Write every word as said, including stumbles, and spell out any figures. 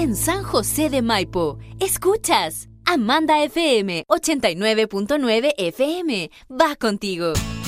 en San José de Maipo. Escuchas Amanda F M ochenta y nueve punto nueve F M. Va contigo.